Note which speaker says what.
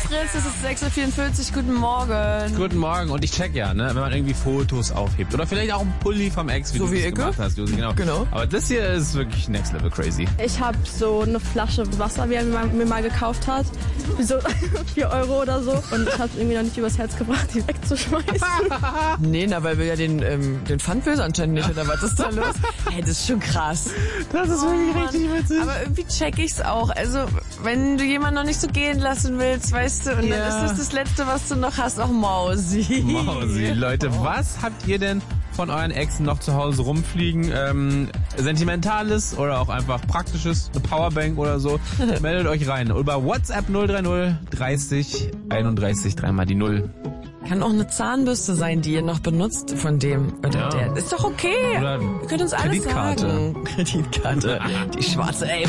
Speaker 1: Fritz, es ist 6.44 Uhr, guten Morgen.
Speaker 2: Guten Morgen. Und ich check ja, ne, wenn man irgendwie Fotos aufhebt. Oder vielleicht auch einen Pulli vom Ex, wie
Speaker 1: so
Speaker 2: du
Speaker 1: wie
Speaker 2: das
Speaker 1: Ecke?
Speaker 2: gemacht hast, Josi. Genau. Aber das hier ist wirklich next level crazy.
Speaker 3: Ich habe so eine Flasche Wasser, wie er mir mal gekauft hat. Für so 4 Euro oder so. Und ich habe irgendwie noch nicht übers Herz gebracht, die wegzuschmeißen.
Speaker 1: Nee, na, weil wir ja den Pfand will anscheinend nicht, oder was ist da los? Hey, das ist schon krass.
Speaker 2: Das ist wirklich richtig witzig.
Speaker 1: Aber irgendwie check ich's auch. Also, wenn du jemanden noch nicht so gehen lassen willst, weißt du, und dann ist das Letzte, was du noch hast, auch Mausi.
Speaker 2: Mausi, Leute, was habt ihr denn von euren Exen noch zu Hause rumfliegen? Sentimentales oder auch einfach Praktisches, eine Powerbank oder so? Meldet euch rein. Über WhatsApp 030 30 31 3 die 0.
Speaker 1: Kann auch eine Zahnbürste sein, die ihr noch benutzt von dem oder der. Ist doch okay.
Speaker 2: Oder
Speaker 1: ihr könnt uns alles
Speaker 2: Kreditkarte.
Speaker 1: sagen. Kreditkarte. Die schwarze, ey.